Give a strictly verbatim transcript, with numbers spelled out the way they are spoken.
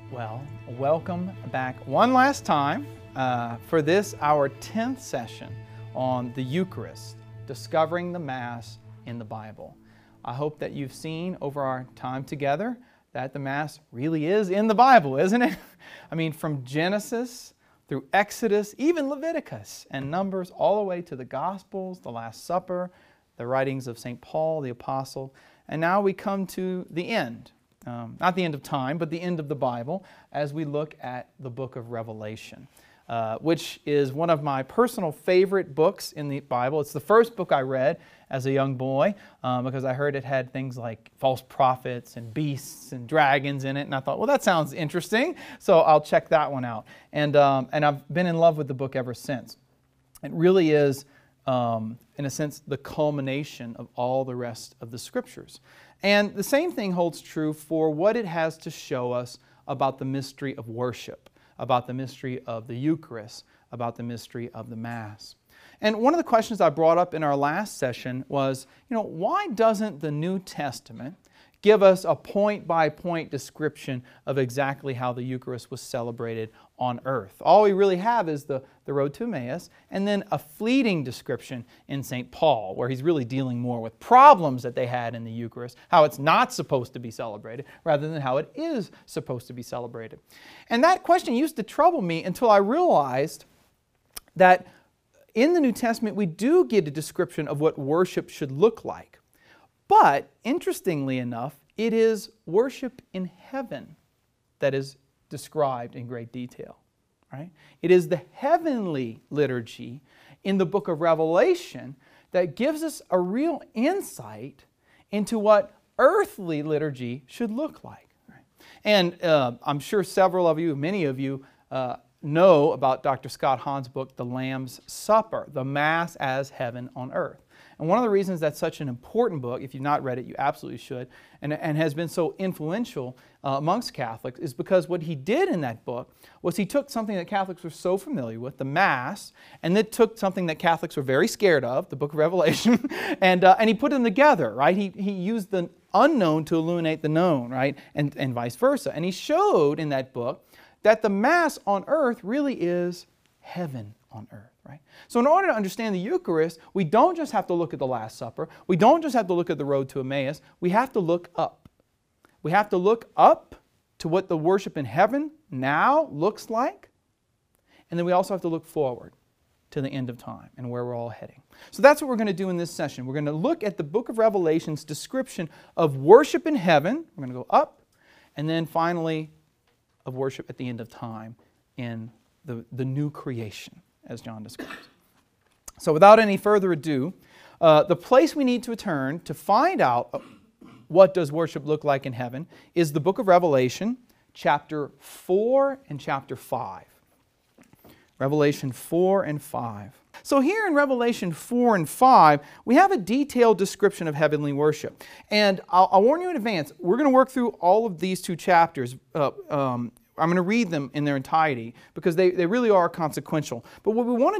Well, welcome back one last time uh, for this, our tenth session on the Eucharist, discovering the Mass in the Bible. I hope that you've seen over our time together that the Mass really is in the Bible, isn't it? I mean, from Genesis through Exodus, even Leviticus and Numbers, all the way to the Gospels, the Last Supper, the writings of Saint Paul, the Apostle, and now we come to the end. Um, not the end of time, but the end of the Bible, as we look at the book of Revelation, uh, which is one of my personal favorite books in the Bible. It's the first book I read as a young boy um, because I heard it had things like false prophets and beasts and dragons in it, and I thought, well, that sounds interesting, so I'll check that one out. And, um, and I've been in love with the book ever since. It really is, um, in a sense, the culmination of all the rest of the Scriptures. And the same thing holds true for what it has to show us about the mystery of worship, about the mystery of the Eucharist, about the mystery of the Mass. And one of the questions I brought up in our last session was, you know, why doesn't the New Testament give us a point-by-point description of exactly how the Eucharist was celebrated on earth? All we really have is the, the road to Emmaus, and then a fleeting description in Saint Paul, where he's really dealing more with problems that they had in the Eucharist, how it's not supposed to be celebrated, rather than how it is supposed to be celebrated. And that question used to trouble me until I realized that in the New Testament we do get a description of what worship should look like. But, interestingly enough, it is worship in heaven that is described in great detail. Right? It is the heavenly liturgy in the book of Revelation that gives us a real insight into what earthly liturgy should look like. Right? And uh, I'm sure several of you, many of you, uh, know about Doctor Scott Hahn's book, The Lamb's Supper, the Mass as Heaven on Earth. And one of the reasons that's such an important book, if you've not read it, you absolutely should, and, and has been so influential uh, amongst Catholics, is because what he did in that book was he took something that Catholics were so familiar with, the Mass, and then took something that Catholics were very scared of, the book of Revelation, and, uh, and he put them together, right? He, he used the unknown to illuminate the known, right? And, and vice versa. And he showed in that book that the Mass on earth really is heaven on earth. Right? So in order to understand the Eucharist, we don't just have to look at the Last Supper. We don't just have to look at the road to Emmaus. We have to look up. We have to look up to what the worship in heaven now looks like. And then we also have to look forward to the end of time and where we're all heading. So that's what we're going to do in this session. We're going to look at the book of Revelation's description of worship in heaven. We're going to go up. And then finally, of worship at the end of time in the, the new creation, as John describes. So without any further ado, uh, the place we need to turn to find out what does worship look like in heaven is the book of Revelation, chapter four and chapter five. Revelation four and five. So here in Revelation four and five, we have a detailed description of heavenly worship. And I'll, I'll warn you in advance, we're going to work through all of these two chapters. Uh, um, I'm going to read them in their entirety because they, they really are consequential. But what we want to